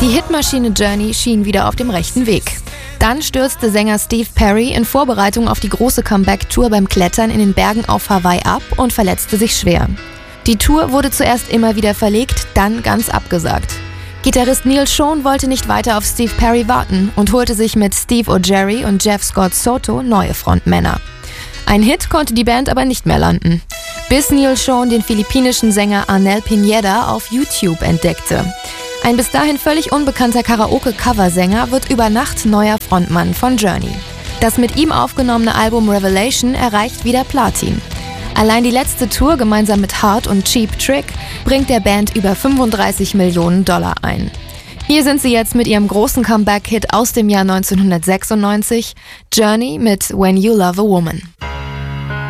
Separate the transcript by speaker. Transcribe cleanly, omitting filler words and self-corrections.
Speaker 1: Die Hitmaschine Journey schien wieder auf dem rechten Weg. Dann stürzte Sänger Steve Perry in Vorbereitung auf die große Comeback-Tour beim Klettern in den Bergen auf Hawaii ab und verletzte sich schwer. Die Tour wurde zuerst immer wieder verlegt, dann ganz abgesagt. Gitarrist Neal Schon wollte nicht weiter auf Steve Perry warten und holte sich mit Steve O'Jerry und Jeff Scott Soto neue Frontmänner. Ein Hit konnte die Band aber nicht mehr landen, bis Neal Schon den philippinischen Sänger Arnel Pineda auf YouTube entdeckte. Ein bis dahin völlig unbekannter Karaoke-Coversänger wird über Nacht neuer Frontmann von Journey. Das mit ihm aufgenommene Album Revelation erreicht wieder Platin. Allein die letzte Tour gemeinsam mit Hart und Cheap Trick bringt der Band über 35 Millionen Dollar ein. Hier sind sie jetzt mit ihrem großen Comeback-Hit aus dem Jahr 1996, Journey mit When You Love a Woman.